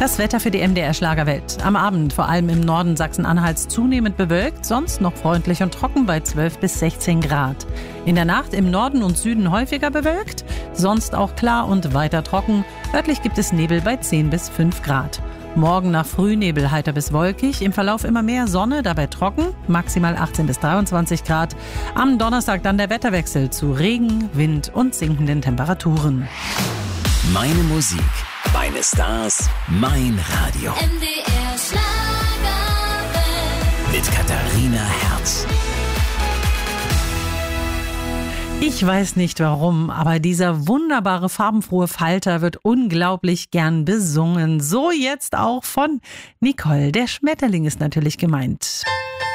Das Wetter für die MDR Schlagerwelt. Am Abend vor allem im Norden Sachsen-Anhalts zunehmend bewölkt, sonst noch freundlich und trocken bei 12 bis 16 Grad. In der Nacht im Norden und Süden häufiger bewölkt, sonst auch klar und weiter trocken. Örtlich gibt es Nebel bei 10 bis 5 Grad. Morgen nach Frühnebel heiter bis wolkig, im Verlauf immer mehr Sonne, dabei trocken, maximal 18 bis 23 Grad. Am Donnerstag dann der Wetterwechsel zu Regen, Wind und sinkenden Temperaturen. Meine Musik, meine Stars, mein Radio. MDR Schlagerwelt. Mit Katharina Herz. Ich weiß nicht warum, aber dieser wunderbare farbenfrohe Falter wird unglaublich gern besungen. So jetzt auch von Nicole. Der Schmetterling ist natürlich gemeint.